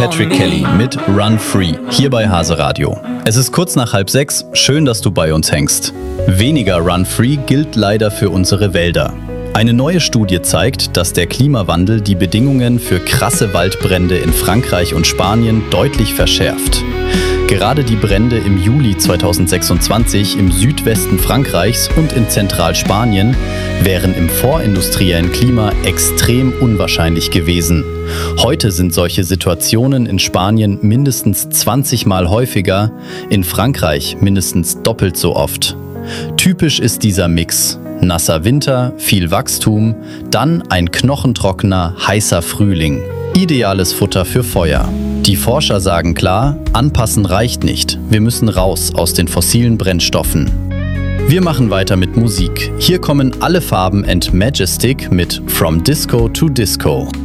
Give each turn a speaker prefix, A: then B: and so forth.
A: Patrick Kelly mit Run Free, hier bei Hase Radio. Es ist kurz nach 5:30, schön, dass du bei uns hängst. Weniger Run Free gilt leider für unsere Wälder. Eine neue Studie zeigt, dass der Klimawandel die Bedingungen für krasse Waldbrände in Frankreich und Spanien deutlich verschärft. Gerade die Brände im Juli 2026 im Südwesten Frankreichs und in Zentralspanien wären im vorindustriellen Klima extrem unwahrscheinlich gewesen. Heute sind solche Situationen in Spanien mindestens 20 Mal häufiger, in Frankreich mindestens doppelt so oft. Typisch ist dieser Mix: nasser Winter, viel Wachstum, dann ein knochentrockener, heißer Frühling. Ideales Futter für Feuer. Die Forscher sagen klar, anpassen reicht nicht. Wir müssen raus aus den fossilen Brennstoffen. Wir machen weiter mit Musik. Hier kommen Alle Farben and Majestic mit From Disco to Disco.